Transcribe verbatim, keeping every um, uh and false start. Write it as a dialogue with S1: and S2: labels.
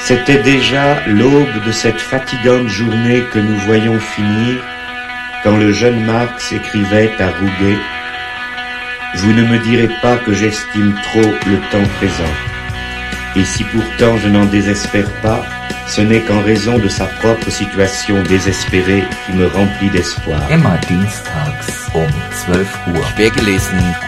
S1: C'était déjà l'aube de cette fatigante journée que nous voyons finir, quand le jeune Marx écrivait à Rouget « Vous ne me direz pas que j'estime trop le temps présent. Et si pourtant je n'en désespère pas, ce n'est qu'en raison de sa propre situation désespérée qui me remplit d'espoir. »
S2: Immer dienstags um zwölf Uhr.
S3: Quergelesen